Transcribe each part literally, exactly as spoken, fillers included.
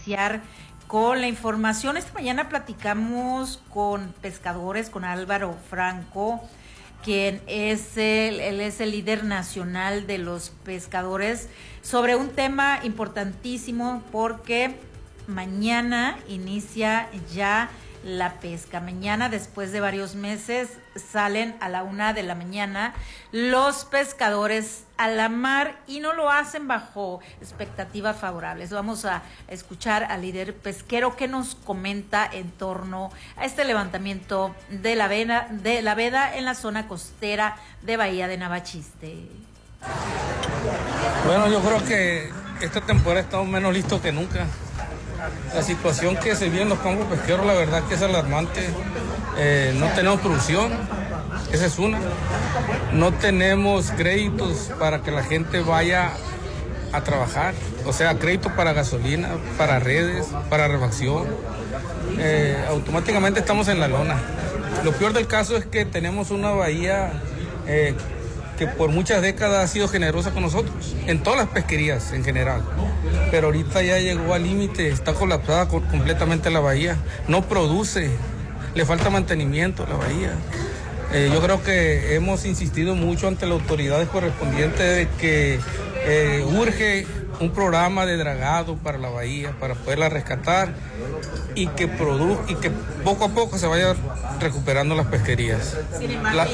iniciar con la información. Esta mañana platicamos con pescadores, con Álvaro Franco, quien es el, él es el líder nacional de los pescadores, sobre un tema importantísimo porque mañana inicia ya la pesca. Mañana, después de varios meses, salen a la una de la mañana los pescadores a la mar y no lo hacen bajo expectativas favorables. Vamos a escuchar al líder pesquero que nos comenta en torno a este levantamiento de la veda, de la veda en la zona costera de Bahía de Navachiste. Bueno, yo creo que esta temporada estamos menos listos que nunca. La situación que se vive en los campos pesqueros, la verdad que es alarmante. Eh, no tenemos producción, esa es una. No tenemos créditos para que la gente vaya a trabajar, o sea, crédito para gasolina, para redes, para refacción. Eh, automáticamente estamos en la lona. Lo peor del caso es que tenemos una bahía eh, que por muchas décadas ha sido generosa con nosotros, en todas las pesquerías en general. Pero ahorita ya llegó al límite, está colapsada completamente la bahía, no produce, le falta mantenimiento a la bahía. Eh, yo creo que hemos insistido mucho ante las autoridades correspondientes de que eh, urge un programa de dragado para la bahía, para poderla rescatar y que produ- y que poco a poco se vaya recuperando las pesquerías. La-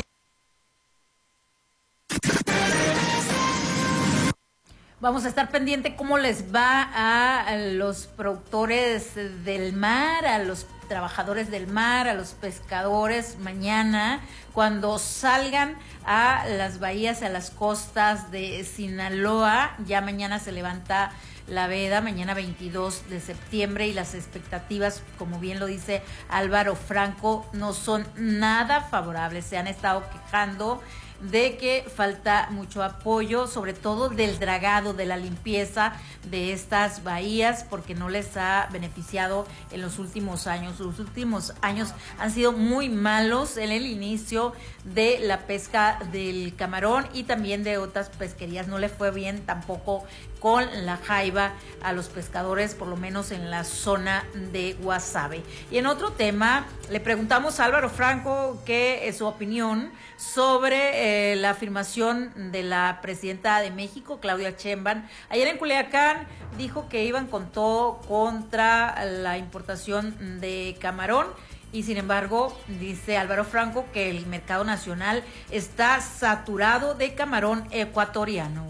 Vamos a estar pendiente cómo les va a los productores del mar, a los trabajadores del mar, a los pescadores mañana, cuando salgan a las bahías, a las costas de Sinaloa. Ya mañana se levanta la veda, mañana veintidós de septiembre, y las expectativas, como bien lo dice Álvaro Franco, no son nada favorables. Se han estado quejando de que falta mucho apoyo, sobre todo del dragado, de la limpieza de estas bahías, porque no les ha beneficiado en los últimos años. Los últimos años han sido muy malos en el inicio de la pesca del camarón y también de otras pesquerías. No le fue bien tampoco con la jaiba a los pescadores, por lo menos en la zona de Guasave. Y en otro tema, le preguntamos a Álvaro Franco qué es su opinión sobre eh, la afirmación de la presidenta de México, Claudia Sheinbaum. Ayer en Culiacán dijo que iban con todo contra la importación de camarón, y sin embargo dice Álvaro Franco que el mercado nacional está saturado de camarón ecuatoriano.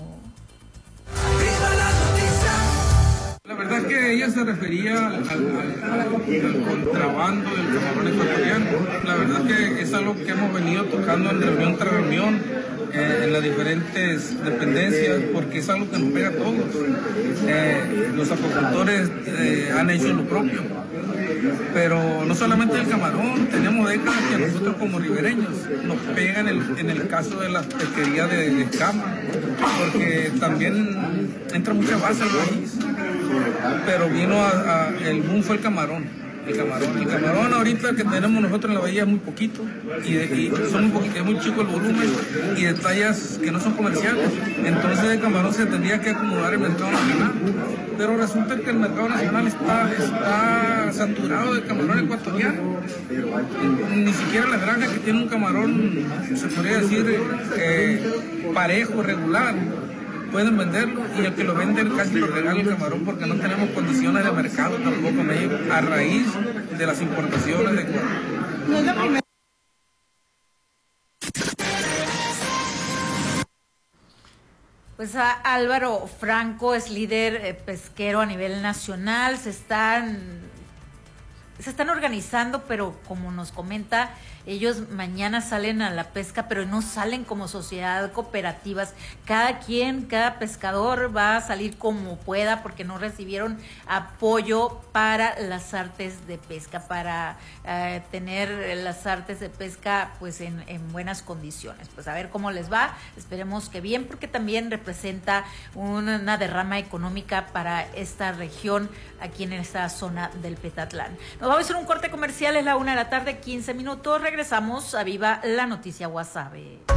La verdad es que ella se refería al, al, al, al contrabando del camarón ecuatoriano. La verdad es que es algo que hemos venido tocando en reunión tras reunión, eh, en las diferentes dependencias, porque es algo que nos pega a todos. Eh, los acuicultores eh, han hecho lo propio, pero no solamente el camarón, tenemos décadas que nosotros como ribereños nos pega en el, en el caso de la pesquería de, de escama, porque también entra mucha base al país. Pero vino a, a, el boom fue el camarón, el camarón, el camarón ahorita que tenemos nosotros en la bahía es muy poquito, y, de, y son muy poquito, es muy chico el volumen, y de tallas que no son comerciales. Entonces el camarón se tendría que acomodar el mercado nacional, pero resulta que el mercado nacional está, está saturado de camarón ecuatoriano. Ni siquiera las granjas que tienen un camarón, se podría decir, eh, parejo, regular, pueden venderlo, y el que lo vende casi lo regala el camarón, porque no tenemos condiciones de mercado tampoco en México, a raíz de las importaciones de Ecuador. No es la primera. Pues a Álvaro Franco es líder eh, pesquero a nivel nacional. Se están se están organizando, pero como nos comenta, ellos mañana salen a la pesca, pero no salen como sociedad cooperativas. Cada quien, cada pescador va a salir como pueda, porque no recibieron apoyo para las artes de pesca, para eh, tener las artes de pesca pues en, en buenas condiciones. Pues a ver cómo les va, esperemos que bien, porque también representa una, una derrama económica para esta región, aquí en esta zona del Petatlán. Nos vamos a hacer un corte comercial, es la una de la tarde, quince minutos. Regresamos a Viva la Noticia Guasave.